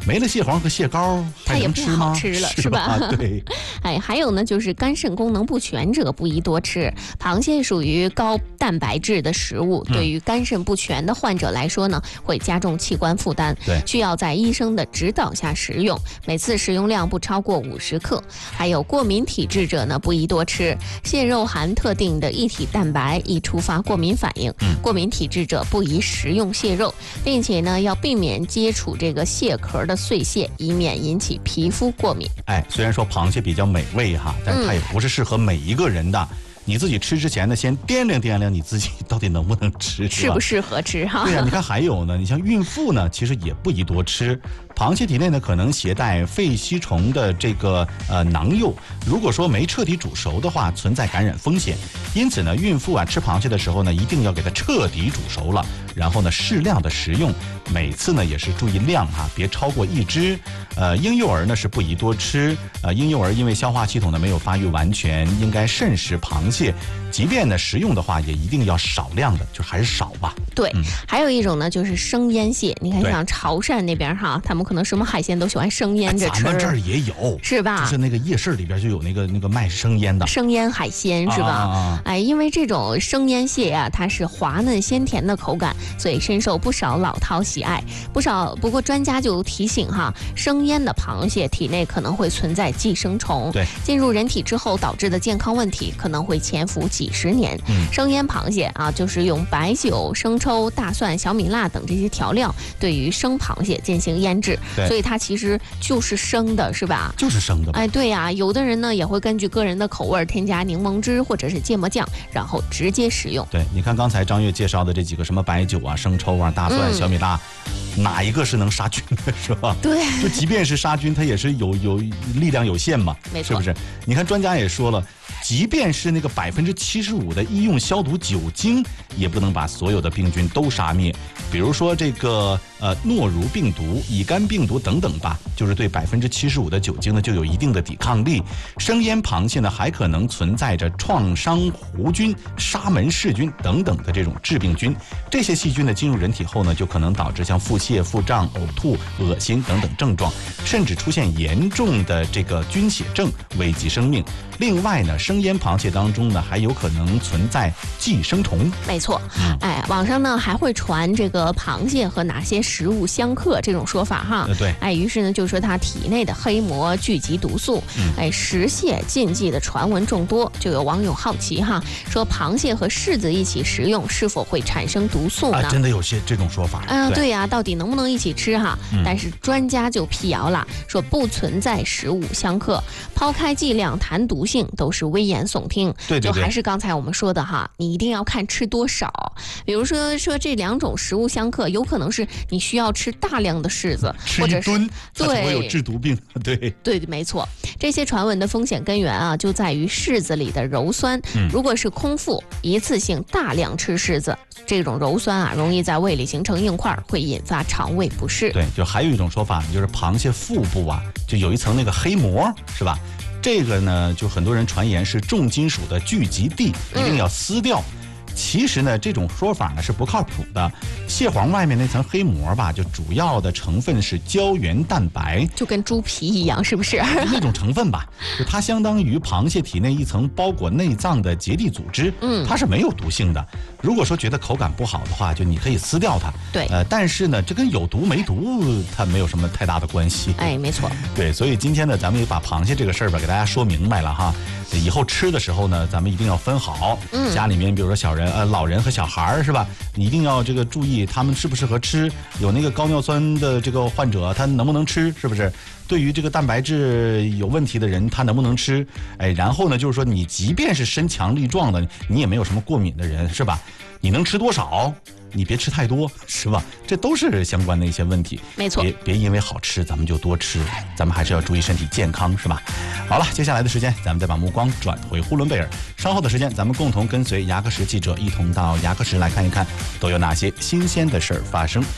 没了蟹黄和蟹膏， 它也不好吃了，是吧？ 对。 还有呢，就是肝肾功能不全者不宜多吃。螃蟹属于高蛋白质的食物，对于肝肾不全的患者来说呢，会加重器官负担，需要在医生的指导下食用，每次食用量不超过50克。还有过敏体质者呢，不宜多吃。蟹肉含特定的异体蛋白，易触发过敏反应，过敏体质者不宜食用蟹肉，并且呢，要避免接触这个蟹壳的碎屑，以免引起皮肤过敏。 虽然说螃蟹比较美味哈，但是它也不是适合每一个人的。你自己吃之前呢，先掂量掂量你自己到底能不能吃， 适不适合吃哈？ 对呀，你看还有呢，你像孕妇呢，其实也不宜多吃。螃蟹体内呢可能携带肺吸虫的这个囊幼，如果说没彻底煮熟的话，存在感染风险。因此呢，孕妇吃螃蟹的时候呢，一定要给它彻底煮熟了，然后呢适量的食用，每次呢也是注意量哈，别超过1只。婴幼儿呢是不宜多吃，婴幼儿因为消化系统呢没有发育完全，应该慎食螃蟹。即便呢食用的话，也一定要少量的，就还是少吧。 对，还有一种呢就是生腌蟹，你看像潮汕那边哈，他们可能什么海鲜都喜欢生腌着吃。 咱们这儿也有， 是吧？ 就是那个夜市里边就有那个卖生腌的， 生腌海鲜是吧？因为这种生腌蟹呀，它是滑嫩鲜甜的口感，所以深受不少老饕喜爱。不过专家就提醒哈，生腌的螃蟹体内可能会存在寄生虫，进入人体之后导致的健康问题可能会潜伏几10年。生腌螃蟹啊，就是用白酒、生抽、大蒜、小米辣等这些调料对于生螃蟹进行腌制，所以它其实就是生的，是吧？ 就是生的。 对呀，有的人呢也会根据个人的口味添加柠檬汁或者是芥末酱，然后直接食用。 对，你看刚才张悦介绍的这几个什么白酒啊、生抽啊、大蒜、小米辣，哪一个是能杀菌的，是吧？ 对， 就即便是杀菌，它也是有力量有限嘛， 没错， 是不是？你看专家也说了，即便是那个75%的医用消毒酒精，也不能把所有的病菌都杀灭。比如说这个诺如病毒、乙肝病毒等等吧，就是对75%的酒精呢就有一定的抵抗力。生腌螃蟹呢还可能存在着创伤弧菌、沙门氏菌等等的这种致病菌，这些细菌呢进入人体后呢，就可能导致像腹泻、腹胀、呕吐、恶心等等症状，甚至出现严重的这个菌血症，危及生命。另外呢，生腌螃蟹当中呢还有可能存在寄生虫。 没错，网上呢还会传这个螃蟹和哪些食物相克这种说法哈。 对， 于是呢就说它体内的黑膜聚集毒素，食蟹禁忌的传闻众多，就有网友好奇哈，说螃蟹和柿子一起食用是否会产生毒素呢？ 真的有些这种说法。 对呀，到底能不能一起吃哈？但是专家就辟谣了，说不存在食物相克，抛开剂量谈毒性都是危言耸听。 对， 就还是刚才我们说的哈，你一定要看吃多少。比如说这2种食物相克，有可能是你需要吃大量的柿子， 或者是它才会有制毒病。对， 没错。这些传闻的风险根源啊，就在于柿子里的鞣酸。如果是空腹一次性大量吃柿子，这种鞣酸啊，容易在胃里形成硬块，会引发肠胃不适。 对，就还有一种说法，就是螃蟹腹部啊，就有一层那个黑膜，是吧？这个呢，就很多人传言是重金属的聚集地，一定要撕掉。其实呢，这种说法呢是不靠谱的。蟹黄外面那层黑膜吧，就主要的成分是胶原蛋白， 就跟猪皮一样，是不是？ 那种成分吧，就它相当于螃蟹体内一层包裹内脏的结缔组织，它是没有毒性的。如果说觉得口感不好的话，就你可以撕掉它。 对， 但是呢，这跟有毒没毒它没有什么太大的关系。 没错。 对，所以今天呢，咱们也把螃蟹这个事儿吧给大家说明白了哈。以后吃的时候呢，咱们一定要分好。家里面比如说老人和小孩是吧？你一定要这个注意他们适不适合吃。有那个高尿酸的这个患者，他能不能吃？是不是？对于这个蛋白质有问题的人，他能不能吃？然后呢，就是说你即便是身强力壮的，你也没有什么过敏的人，是吧？你能吃多少？你别吃太多，是吧？这都是相关的一些问题。 没错， 别因为好吃咱们就多吃，咱们还是要注意身体健康，是吧？好了，接下来的时间咱们再把目光转回呼伦贝尔。稍后的时间，咱们共同跟随牙科石记者一同到牙科石来看一看，都有哪些新鲜的事儿发生。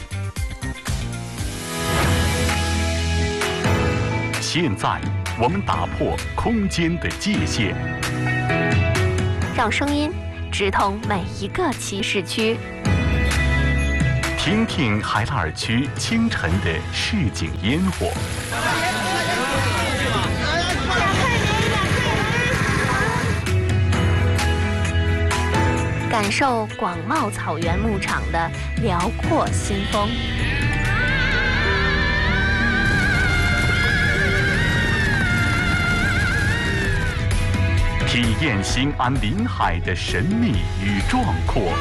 现在我们打破空间的界限， 让声音直通每一个骑士区。 听听海拉尔区清晨的市井烟火。 感受广袤草原牧场的辽阔新风。 体验新安临海的神秘与壮阔。